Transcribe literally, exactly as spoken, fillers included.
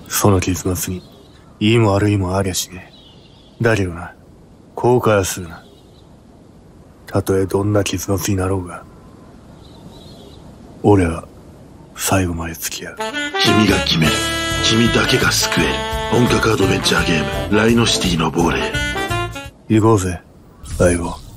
その結末にいいも悪いもありゃしねえ。だけどな、後悔はするな。たとえどんな結末になろうが、俺は最後まで付き合う。 君が決める。君だけが救える。本格アドベンチャーゲーム、ライノシティの亡霊。 行こうぜ、相棒。